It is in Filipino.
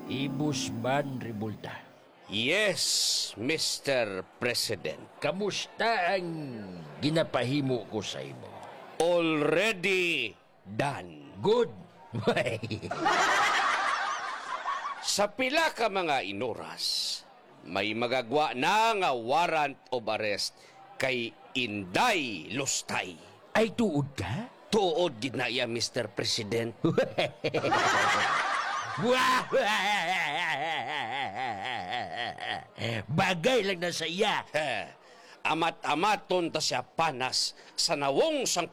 Ibusman Rebulta. Yes, Mr. President. Kamusta ang ginapahimo ko sa imo? Already done. Good. Sa pila ka mga inoras, may magagwa na nga warrant of arrest kay Inday Lustay. Ay tuod ka? Tuod gid na iya, Mr. President. Bagay lang na sa iya. Amat-amaton ta siya panas sa nawong sang